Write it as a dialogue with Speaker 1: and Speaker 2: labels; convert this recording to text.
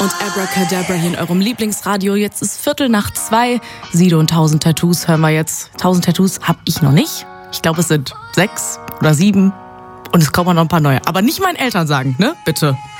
Speaker 1: und Abracadabra hier in eurem Lieblingsradio. Jetzt ist 2:15. Sido und 1000 Tattoos hören wir jetzt. 1000 Tattoos hab ich noch nicht. Ich glaube, es sind 6 oder 7. Und es kommen noch ein paar neue. Aber nicht meinen Eltern sagen, ne? Bitte.